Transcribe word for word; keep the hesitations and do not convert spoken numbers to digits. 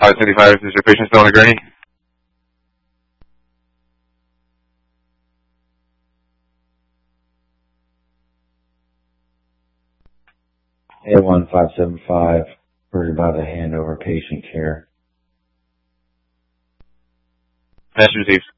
five seventy-five, is your patient still on a gurney? A one five seven five, we're about to hand over patient care. Message received.